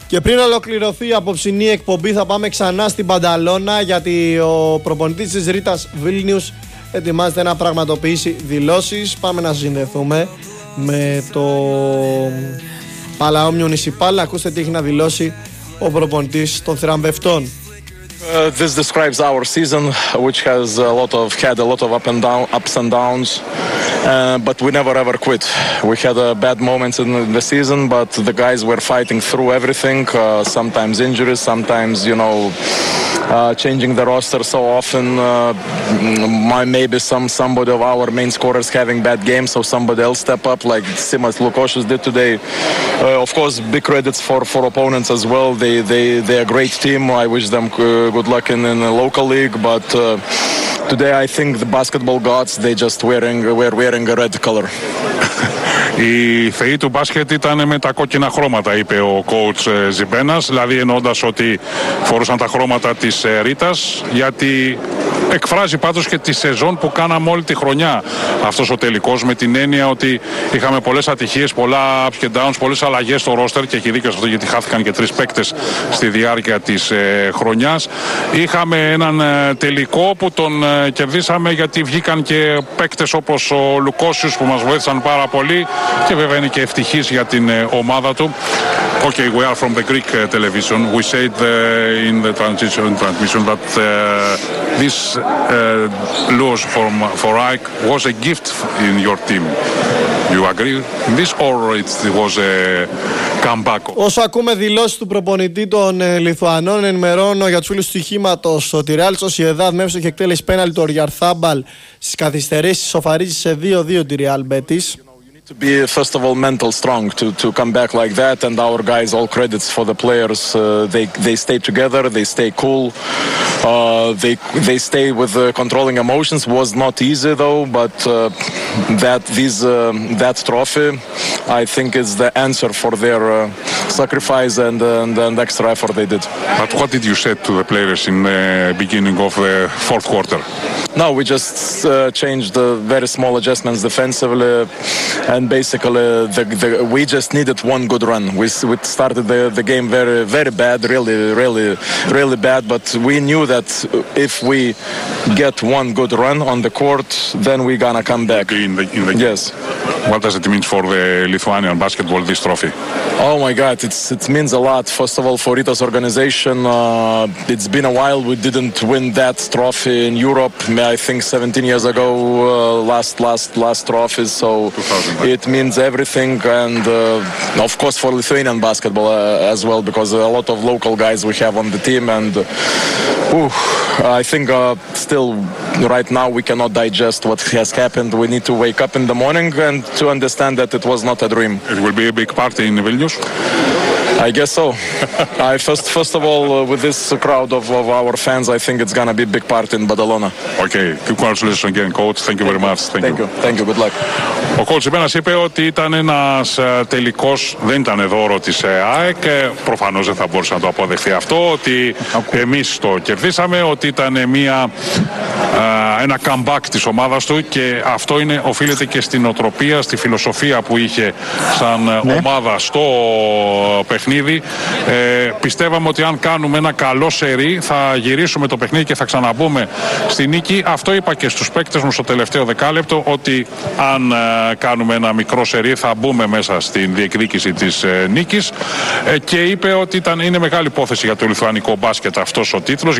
Και πριν ολοκληρωθεί η απόψινή εκπομπή θα πάμε ξανά στην Πανταλώνα, γιατί ο προπονητής της Ρίτας Βίλνιους ετοιμάζεται να πραγματοποιήσει δηλώσεις. Πάμε να συνδεθούμε με το Παλαό Μιουνισιπάλ. Ακούστε τι έχει να δηλώσει ο προπονητής των θηραμβευτών. This describes our season, which has had a lot of ups and downs, but we never ever quit. We had bad moments in the season, but the guys were fighting through everything. Sometimes injuries, sometimes changing the roster so often. Maybe somebody of our main scorers having bad games, so somebody else step up, like Simas Lukosius did today. Of course, big credits for opponents as well. They're a great team. I wish them good luck in the local league, but today I think the basketball gods, they just were wearing a red color. Οι θεοί του μπάσκετ ήταν με τα κόκκινα χρώματα, είπε ο coach Ζιμπένας, δηλαδή εννοώντας ότι φορούσαν τα χρώματα της Ρίτας, γιατί εκφράζει πάντως και τη σεζόν που κάναμε όλη τη χρονιά αυτός ο τελικός, με την έννοια ότι είχαμε πολλές ατυχίες, πολλά ups και downs, πολλές αλλαγές στο roster, και έχει δίκιο σε αυτό γιατί χάθηκαν και 3 παίκτες στη διάρκεια της χρονιάς. Είχαμε έναν τελικό που τον κερδίσαμε γιατί βγήκαν και παίκτες όπως ο Λουκόσιους που μας βοήθησαν πάρα πολύ, και βέβαια είναι και ευτυχής για την ομάδα του. Okay, we are from the Greek television. We said in the transmission that this loss for AEK was a gift in your team. You agree with this or it was a comeback? Όσο ακούμε δηλώσεις του προπονητή των Λιθουανών, ενημερώνω για τους φίλους του στοιχήματος ότι η Real Sociedad μέσω και εκτέλεση πέναλτι του Οριαρθάμπαλ στις καθυστερήσεις σοφαρίζει σε 2-2 τη Real Betis. To be first of all mental strong to come back like that, and our guys, all credits for the players. They stay together, they stay cool, they stay with controlling emotions. Was not easy though, but that trophy, I think, is the answer for their sacrifice and extra effort they did. But what did you say to the players in the beginning of the fourth quarter? No, we just changed very small adjustments defensively, and basically we just needed one good run. We started the game very, very bad, really bad, but we knew that if we get one good run on the court, then we're gonna come back. In the game. Yes. What does it mean for the Lithuanian basketball, this trophy? Oh my God, it means a lot. First of all, for Rita's organization, it's been a while we didn't win that trophy in Europe. I think 17 years ago, last trophy. So it means everything, and of course for Lithuanian basketball as well, because a lot of local guys we have on the team, and I think still right now we cannot digest what has happened. We need to wake up in the morning and to understand that it was not a dream. It will be a big party in Vilnius? I guess so. First of all, with this crowd of our fans, I think it's gonna be a big party in Badalona. Okay, congratulations again, coach. Thank you very much. Thank you. Good luck. Ο coach Ζιμπένας είπε ότι ήταν ένας τελικός, δεν ήταν δώρο της ΑΕΚ. Προφανώς δεν θα μπορούσε να το αποδεχθεί αυτό, ότι εμείς το κερδίσαμε, ότι ήταν ένα comeback της ομάδας του, και αυτό οφείλεται και στην οτροπία, στη φιλοσοφία που είχε σαν ομάδα στο παιχνίδι. Πιστεύαμε ότι αν κάνουμε ένα καλό σερί θα γυρίσουμε το παιχνίδι και θα ξαναμπούμε στη νίκη. Αυτό είπα και στους παίκτες μου στο τελευταίο δεκάλεπτο, ότι αν κάνουμε ένα μικρό σερί θα μπούμε μέσα στην διεκδίκηση της νίκης, και είπε ότι είναι μεγάλη υπόθεση για το λιθουανικό μπάσκετ αυτός ο τίτλος.